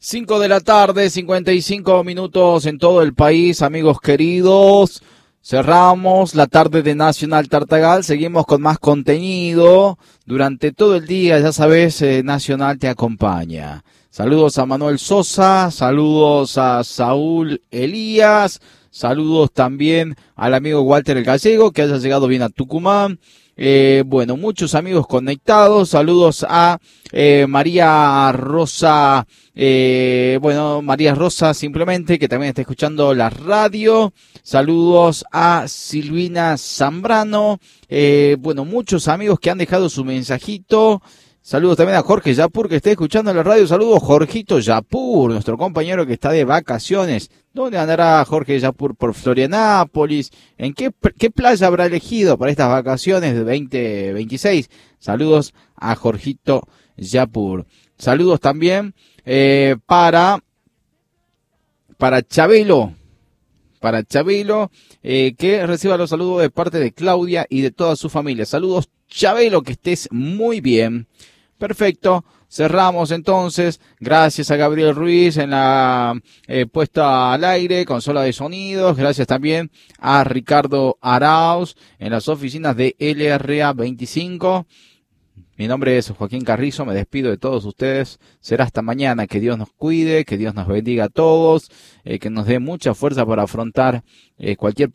5 de la tarde, 55 minutos en todo el país, amigos queridos. Cerramos la tarde de Nacional Tartagal, seguimos con más contenido. Durante todo el día, ya sabes, Nacional te acompaña. Saludos a Manuel Sosa, saludos a Saúl Elías, saludos también al amigo Walter el Gallego, que haya llegado bien a Tucumán. Bueno, muchos amigos conectados, saludos a María Rosa, María Rosa simplemente, que también está escuchando la radio. Saludos a Silvina Zambrano, muchos amigos que han dejado su mensajito. Saludos también a Jorge Yapur, que está escuchando la radio. Saludos, Jorgito Yapur, nuestro compañero que está de vacaciones. ¿Dónde andará Jorge Yapur? ¿Por Florianápolis? ¿En qué playa habrá elegido para estas vacaciones de 2026? Saludos a Jorgito Yapur. Saludos también para Chabelo. Para Chabelo, que reciba los saludos de parte de Claudia y de toda su familia. Saludos, Chabelo, que estés muy bien. Perfecto, cerramos entonces. Gracias a Gabriel Ruiz en la puesta al aire, consola de sonidos. Gracias también a Ricardo Arauz en las oficinas de LRA 25. Mi nombre es Joaquín Carrizo, me despido de todos ustedes. Será hasta mañana. Que Dios nos cuide, que Dios nos bendiga a todos, que nos dé mucha fuerza para afrontar cualquier